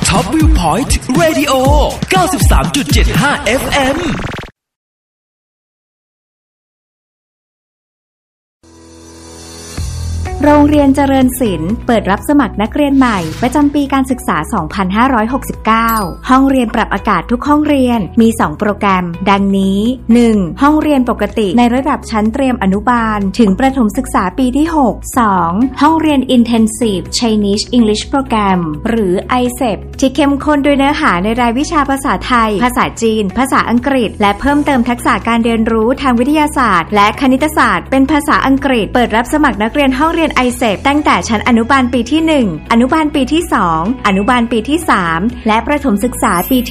Top View Point Radio 93.75 FM โรงเรียนเจริญศิลป์เปิดรับสมัครนักเรียนใหม่ประจำปีการศึกษา 2569 ห้องเรียนปรับอากาศทุกห้องเรียนมี 2 โปรแกรมดังนี้ 1. ห้องเรียนปกติในระดับชั้นเตรียมอนุบาลถึงประถมศึกษาปีที่ 6 2. ห้องเรียน Intensive Chinese English Program หรือ ICEP ที่เข้มข้นด้วยเนื้อหาในรายวิชาภาษาไทยภาษาจีนภาษาอังกฤษและเพิ่มเติมทักษะการเรียนรู้ทางวิทยาศาสตร์และคณิตศาสตร์เป็นภาษาอังกฤษเปิดรับสมัครนักเรียนห้องเรียนICEP ตั้งแต่ชั้นอนุบาลปีที่ 1 อนุบาลปีที่ 2 อนุบาลปีที่ 3 และประถมศึกษาปีที่